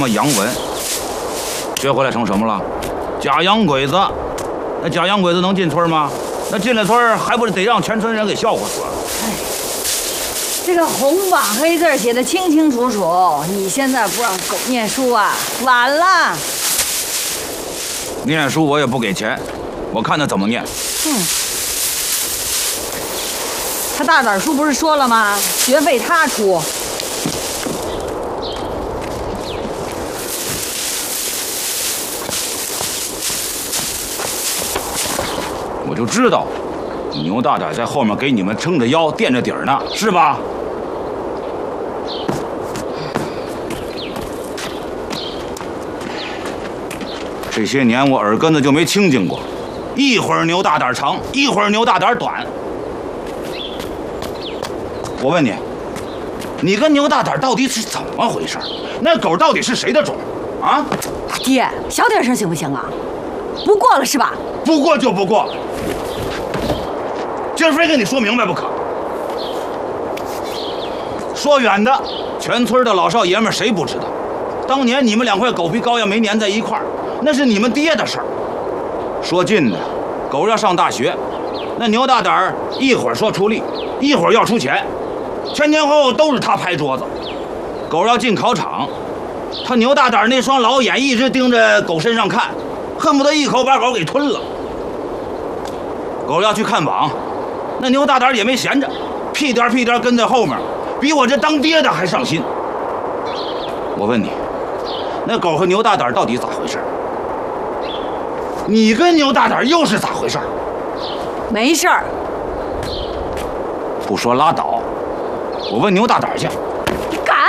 洋文，学回来成什么了？假洋鬼子。那假洋鬼子能进村吗？那进了村还不是得让全村人给笑话死了？ 哎，这个红榜黑字写的清清楚楚，你现在不让狗念书啊，晚了。 念书我也不给钱，我看他怎么念。 他大胆叔不是说了吗？学费他出。 我就知道，牛大胆在后面给你们撑着腰、垫着底儿呢，是吧？这些年我耳根子就没清净过，一会儿牛大胆长，一会儿牛大胆短。我问你，你跟牛大胆到底是怎么回事？那狗到底是谁的种？啊？ 大爹，小点声行不行啊？不过了是吧？ 不过就不过。今儿非跟你说明白不可。说远的，全村的老少爷们谁不知道？当年你们两块狗皮膏药没粘在一块儿，那是你们爹的事儿。说近的，狗要上大学，那牛大胆儿一会儿说出力，一会儿要出钱，前前后后都是他拍桌子。狗要进考场，他牛大胆儿那双老眼一直盯着狗身上看，恨不得一口把狗给吞了。狗要去看榜，那牛大胆也没闲着，屁颠屁颠跟在后面，比我这当爹的还上心。我问你，那狗和牛大胆到底咋回事？你跟牛大胆又是咋回事？ 没事儿。 不说拉倒，我问牛大胆去。